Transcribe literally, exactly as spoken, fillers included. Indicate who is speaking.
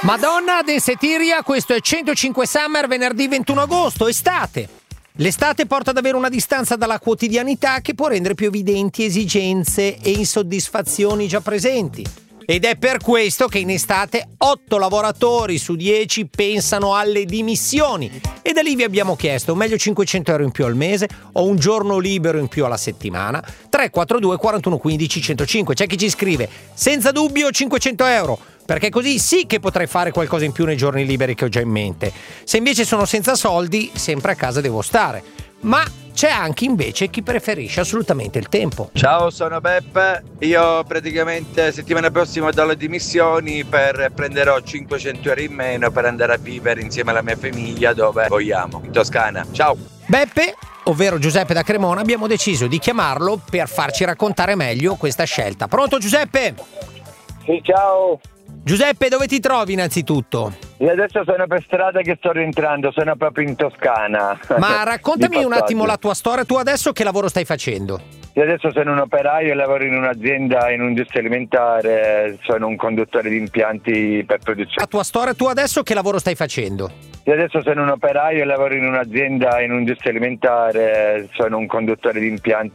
Speaker 1: Madonna Densetiria, questo è centocinque Summer, venerdì ventuno agosto, estate. L'estate porta ad avere una distanza dalla quotidianità che può rendere più evidenti esigenze e insoddisfazioni già presenti. Ed è per questo che in estate otto lavoratori su dieci pensano alle dimissioni. E da lì vi abbiamo chiesto, meglio cinquecento euro in più al mese o un giorno libero in più alla settimana? tre quattro due quarantuno quindici centocinque. C'è chi ci scrive, senza dubbio cinquecento euro, perché così sì che potrei fare qualcosa in più nei giorni liberi che ho già in mente. Se invece sono senza soldi, sempre a casa devo stare. Ma c'è anche invece chi preferisce assolutamente il tempo.
Speaker 2: Ciao, sono Beppe. Io praticamente settimana prossima do le dimissioni, per prenderò cinquecento euro in meno per andare a vivere insieme alla mia famiglia dove vogliamo, in Toscana. Ciao.
Speaker 1: Beppe, ovvero Giuseppe da Cremona, abbiamo deciso di chiamarlo per farci raccontare meglio questa scelta. Pronto Giuseppe?
Speaker 3: Sì, ciao.
Speaker 1: Giuseppe, dove ti trovi innanzitutto?
Speaker 3: Io adesso sono per strada che sto rientrando, sono proprio in Toscana.
Speaker 1: Ma raccontami un attimo la tua storia, tu adesso che lavoro stai facendo?
Speaker 3: Io adesso sono un operaio, lavoro in un'azienda in un'industria alimentare, sono un conduttore di impianti per produzione.
Speaker 1: La tua storia, tu adesso che lavoro stai facendo?
Speaker 3: Io adesso sono un operaio, lavoro in un'azienda in un'industria alimentare, sono un conduttore di impianti